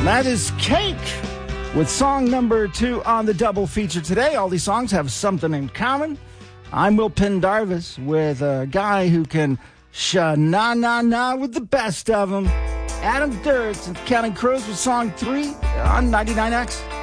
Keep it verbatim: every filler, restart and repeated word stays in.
That is Cake with song number two on the double feature today. All these songs have something in common. I'm Will Pendarvis with a guy who can sha-na-na-na with the best of them. Adam Duritz and Counting Crows with song three on ninety-nine X.